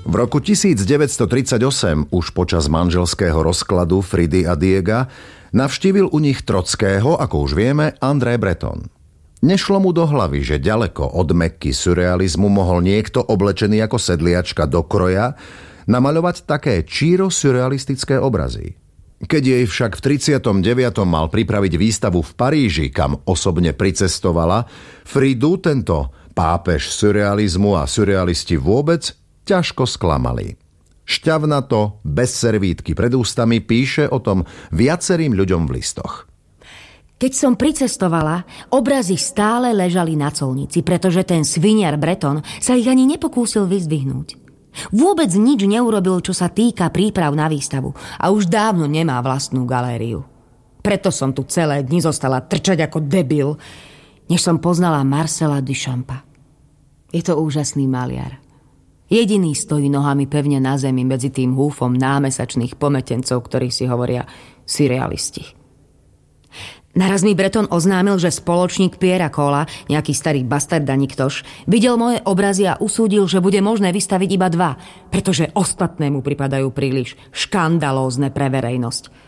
V roku 1938, už počas manželského rozkladu Fridy a Diega, navštívil u nich Trockého, ako už vieme, André Breton. Nešlo mu do hlavy, že ďaleko od Mekky surrealizmu mohol niekto oblečený ako sedliačka do kroja namaľovať také číro surrealistické obrazy. Keď jej však v 39. mal pripraviť výstavu v Paríži, kam osobne pricestovala, Fridu tento pápež surrealizmu a surrealisti vôbec ťažko sklamali. Šťavnato, bez servítky pred ústami, píše o tom viacerým ľuďom v listoch. Keď som pricestovala, obrazy stále ležali na colnici, pretože ten sviniar Breton sa ich ani nepokúsil vyzdvihnúť. Vôbec nič neurobil, čo sa týka príprav na výstavu a už dávno nemá vlastnú galériu. Preto som tu celé dni zostala trčať ako debil, než som poznala Marcela Duchampa. Je to úžasný maliar. Jediný stojí nohami pevne na zemi medzi tým húfom námesačných pometencov, ktorí si hovoria surrealisti. Naraz mi Breton oznámil, že spoločník Pierra Cola, nejaký starý bastard a niktož, videl moje obrazy a usúdil, že bude možné vystaviť iba 2, pretože ostatné mu pripadajú príliš škandalózne pre verejnosť.